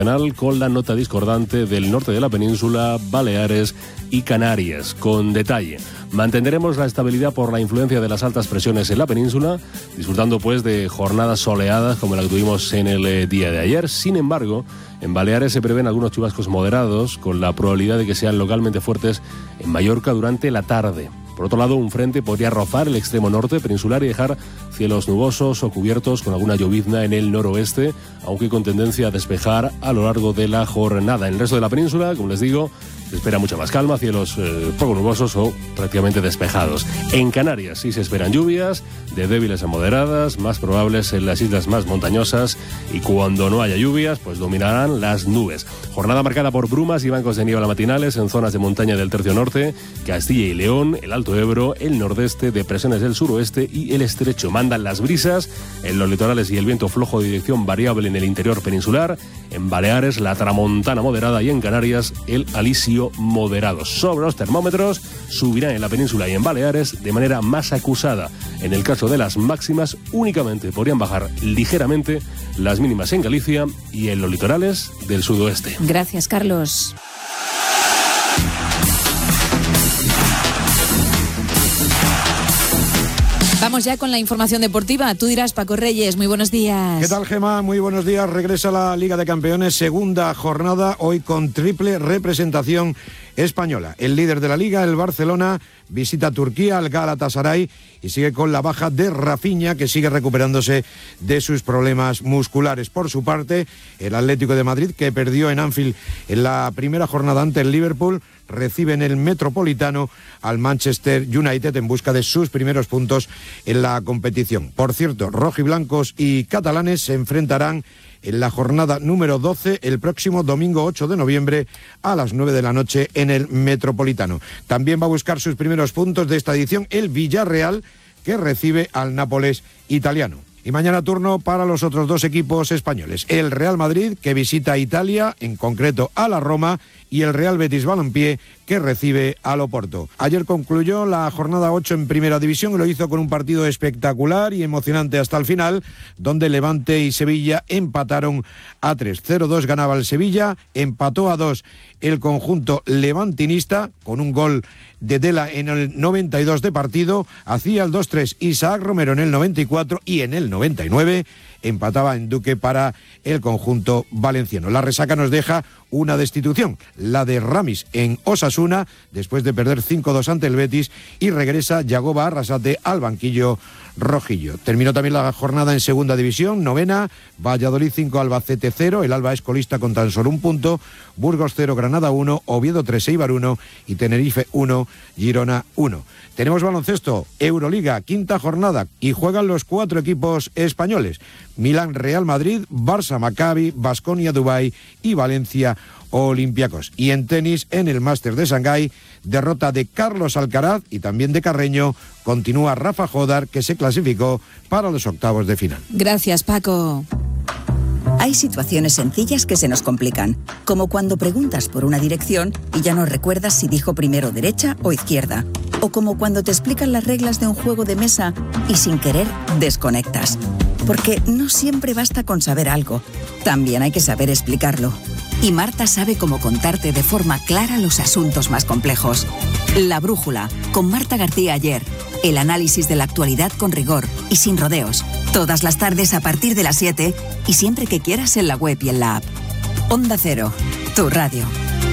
con la nota discordante del norte de la península, Baleares y Canarias. Con detalle, mantendremos la estabilidad por la influencia de las altas presiones en la península, disfrutando pues de jornadas soleadas como la que tuvimos en el día de ayer. Sin embargo, en Baleares se prevén algunos chubascos moderados, con la probabilidad de que sean localmente fuertes en Mallorca durante la tarde. Por otro lado, un frente podría rozar el extremo norte peninsular y dejar cielos nubosos o cubiertos con alguna llovizna en el noroeste, aunque con tendencia a despejar a lo largo de la jornada. En el resto de la península, como les digo, se espera mucha más calma, cielos poco nubosos o prácticamente despejados. En Canarias sí se esperan lluvias, de débiles a moderadas, más probables en las islas más montañosas, y cuando no haya lluvias, pues dominarán las nubes. Jornada marcada por brumas y bancos de niebla matinales en zonas de montaña del tercio norte, Castilla y León, el Alto Ebro, el nordeste, depresiones del suroeste y el estrecho. Mandan las brisas en los litorales y el viento flojo de dirección variable en el interior peninsular. En Baleares, la tramontana moderada, y en Canarias, el alisio moderado. Sobre los termómetros, subirán en la península y en Baleares de manera más acusada. En el caso de las máximas, únicamente podrían bajar ligeramente las mínimas en Galicia y en los litorales del sudoeste. Gracias, Carlos. Vamos ya con la información deportiva. Tú dirás, Paco Reyes, muy buenos días. ¿Qué tal, Gemma? Muy buenos días. Regresa la Liga de Campeones, segunda jornada, hoy con triple representación española. El líder de la Liga, el Barcelona, visita Turquía, al Galatasaray, y sigue con la baja de Rafinha, que sigue recuperándose de sus problemas musculares. Por su parte, el Atlético de Madrid, que perdió en Anfield en la primera jornada ante el Liverpool, recibe en el Metropolitano al Manchester United en busca de sus primeros puntos en la competición. Por cierto, rojiblancos y catalanes se enfrentarán en la jornada número 12 el próximo domingo 8 de noviembre a las 9 de la noche en el Metropolitano. También va a buscar sus primeros puntos de esta edición el Villarreal, que recibe al Nápoles italiano. Y mañana turno para los otros dos equipos españoles. El Real Madrid, que visita a Italia, en concreto a la Roma, y el Real Betis Balompié, que recibe al Oporto. Ayer concluyó la jornada 8 en Primera División y lo hizo con un partido espectacular y emocionante hasta el final, donde Levante y Sevilla empataron a 3. 0-2 ganaba el Sevilla, empató a 2 el conjunto levantinista con un gol de Dela en el 92 de partido, hacía el 2-3 Isaac Romero en el 94 y en el 99 empataba en Duque para el conjunto valenciano. La resaca nos deja una destitución, la de Ramis en Osasuna, después de perder 5-2 ante el Betis, y regresa Yagoba Arrasate al banquillo rojillo. Terminó también la jornada en Segunda División, novena, Valladolid 5, Albacete 0, el Alba es colista con tan solo un punto, Burgos 0, Granada 1, Oviedo 3, Eibar 1 y Tenerife 1, Girona 1. Tenemos baloncesto, Euroliga, quinta jornada, y juegan los 4 equipos españoles: Milán, Real Madrid, Barça, Maccabi, Baskonia, Dubái y Valencia, Olympiacos. Y en tenis, en el Máster de Shanghái, derrota de Carlos Alcaraz y también de Carreño, continúa Rafa Jodar, que se clasificó para los octavos de final. Gracias, Paco. Hay situaciones sencillas que se nos complican, como cuando preguntas por una dirección y ya no recuerdas si dijo primero derecha o izquierda, o como cuando te explican las reglas de un juego de mesa y sin querer desconectas. Porque no siempre basta con saber algo, también hay que saber explicarlo. Y Marta sabe cómo contarte de forma clara los asuntos más complejos. La Brújula, con Marta García Ayer. El análisis de la actualidad con rigor y sin rodeos. Todas las tardes a partir de las 7 y siempre que quieras en la web y en la app. Onda Cero, tu radio.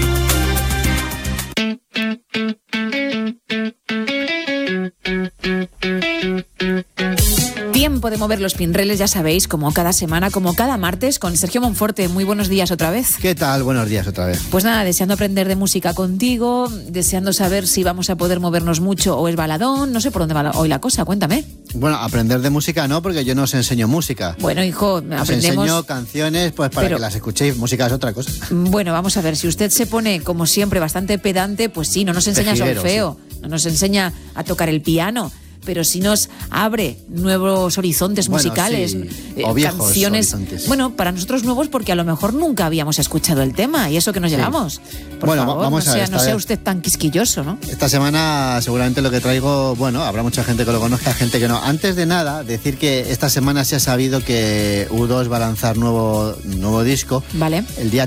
Tiempo de mover los pinreles, ya sabéis, como cada semana, como cada martes, con Sergio Monforte. Muy buenos días otra vez. ¿Qué tal? Buenos días otra vez. Pues nada, deseando aprender de música contigo, deseando saber si vamos a poder movernos mucho o es baladón. No sé por dónde va hoy la cosa, cuéntame. Bueno, aprender de música no, porque yo no os enseño música. Bueno, hijo, aprendemos... Os enseño canciones pues para que las escuchéis. Música es otra cosa. Bueno, vamos a ver, si usted se pone, como siempre, bastante pedante, pues sí, no nos enseña solfeo, sí. No nos enseña a tocar el piano. pero sí nos abre nuevos horizontes musicales, sí. O viejos canciones. horizontes. Bueno, para nosotros nuevos porque a lo mejor nunca habíamos escuchado el tema y eso que nos llevamos. Por Bueno, favor, vamos a ver, no sea usted tan quisquilloso, ¿no? Esta semana seguramente lo que traigo, bueno, habrá mucha gente que lo conozca, gente que no. Antes de nada, decir que esta semana se ha sabido que U2 va a lanzar nuevo disco. Vale. El día